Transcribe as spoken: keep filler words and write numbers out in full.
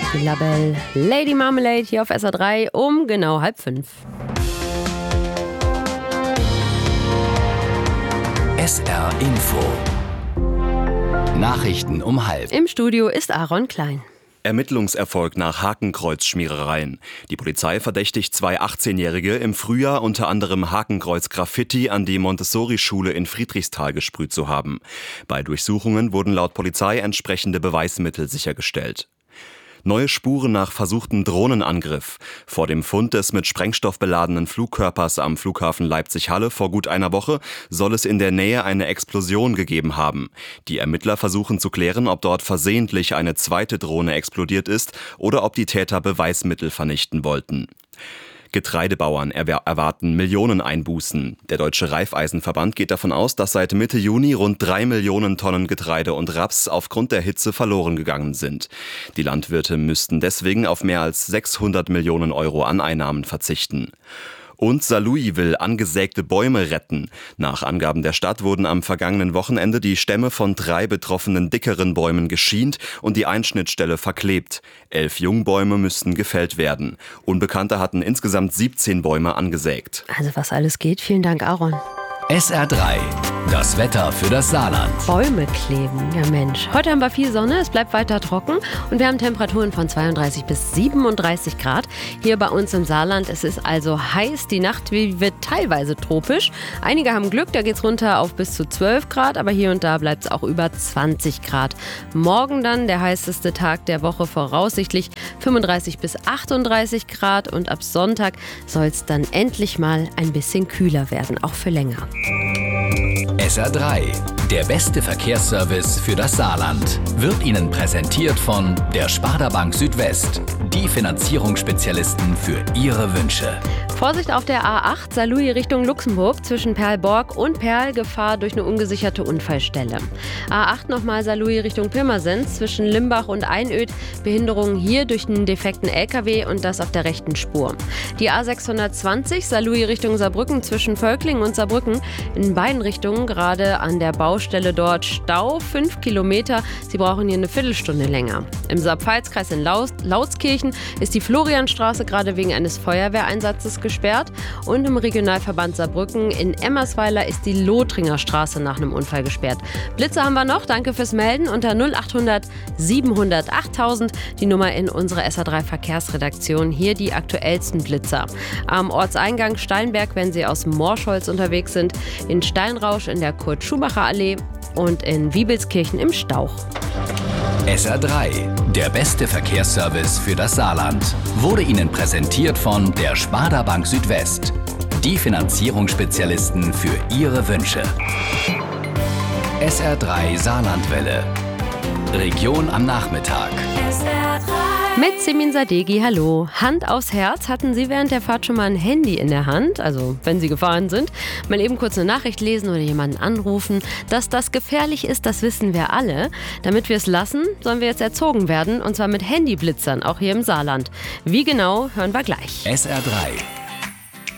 Label Lady Marmalade hier auf S R drei um genau halb fünf. S R Info. Nachrichten um halb. Im Studio ist Aaron Klein. Ermittlungserfolg nach Hakenkreuz-Schmierereien. Die Polizei verdächtigt zwei achtzehnjährige, im Frühjahr unter anderem Hakenkreuz-Graffiti an die Montessori-Schule in Friedrichsthal gesprüht zu haben. Bei Durchsuchungen wurden laut Polizei entsprechende Beweismittel sichergestellt. Neue Spuren nach versuchtem Drohnenangriff. Vor dem Fund des mit Sprengstoff beladenen Flugkörpers am Flughafen Leipzig-Halle vor gut einer Woche soll es in der Nähe eine Explosion gegeben haben. Die Ermittler versuchen zu klären, ob dort versehentlich eine zweite Drohne explodiert ist oder ob die Täter Beweismittel vernichten wollten. Getreidebauern erwarten Millioneneinbußen. Der Deutsche Raiffeisenverband geht davon aus, dass seit Mitte Juni rund drei Millionen Tonnen Getreide und Raps aufgrund der Hitze verloren gegangen sind. Die Landwirte müssten deswegen auf mehr als sechshundert Millionen Euro an Einnahmen verzichten. Und Saarlouis will angesägte Bäume retten. Nach Angaben der Stadt wurden am vergangenen Wochenende die Stämme von drei betroffenen dickeren Bäumen geschient und die Einschnittstelle verklebt. Elf Jungbäume müssten gefällt werden. Unbekannte hatten insgesamt siebzehn Bäume angesägt. Also was alles geht, vielen Dank Aaron. S R drei. Das Wetter für das Saarland. Bäume kleben, ja Mensch. Heute haben wir viel Sonne, es bleibt weiter trocken und wir haben Temperaturen von zweiunddreißig bis siebenunddreißig Grad. Hier bei uns im Saarland, es ist also heiß, die Nacht wird teilweise tropisch. Einige haben Glück, da geht's runter auf bis zu zwölf Grad, aber hier und da bleibt es auch über zwanzig Grad. Morgen dann der heißeste Tag der Woche, voraussichtlich fünfunddreißig bis achtunddreißig Grad und ab Sonntag soll es dann endlich mal ein bisschen kühler werden, auch für länger. S R drei. Der beste Verkehrsservice für das Saarland wird Ihnen präsentiert von der Sparda Bank Südwest. Die Finanzierungsspezialisten für Ihre Wünsche. Vorsicht auf der A acht, Saarlouis Richtung Luxemburg, zwischen Perlborg und Perl, Gefahr durch eine ungesicherte Unfallstelle. A acht nochmal Saarlouis Richtung Pirmasens, zwischen Limbach und Einöd, Behinderungen hier durch einen defekten L K W und das auf der rechten Spur. Die A sechshundertzwanzig, Saarlouis Richtung Saarbrücken, zwischen Völklingen und Saarbrücken, in beiden Richtungen, gerade an der Baustelle dort Stau, fünf Kilometer, Sie brauchen hier eine Viertelstunde länger. Im Saar-Pfalz-Kreis in Laus- Lautskirchen ist die Florianstraße gerade wegen eines Feuerwehreinsatzes gesperrt und im Regionalverband Saarbrücken in Emmersweiler ist die Lothringer Straße nach einem Unfall gesperrt. Blitze haben wir noch, danke fürs Melden, unter null achthundert siebenhundert achttausend, die Nummer in unserer S R drei Verkehrsredaktion, hier die aktuellsten Blitzer. Am Ortseingang Steinberg, wenn Sie aus Morschholz unterwegs sind, in Steinrausch in der Kurt-Schumacher-Allee und in Wiebelskirchen im Stauch. S R drei. Der beste Verkehrsservice für das Saarland wurde Ihnen präsentiert von der Sparda Bank Südwest. Die Finanzierungsspezialisten für Ihre Wünsche. S R drei Saarlandwelle. Region am Nachmittag. S R drei. Mit Semin Sadeghi, hallo. Hand aufs Herz, hatten Sie während der Fahrt schon mal ein Handy in der Hand? Also, wenn Sie gefahren sind, mal eben kurz eine Nachricht lesen oder jemanden anrufen. Dass das gefährlich ist, das wissen wir alle. Damit wir es lassen, sollen wir jetzt erzogen werden, und zwar mit Handyblitzern, auch hier im Saarland. Wie genau, hören wir gleich. S R drei.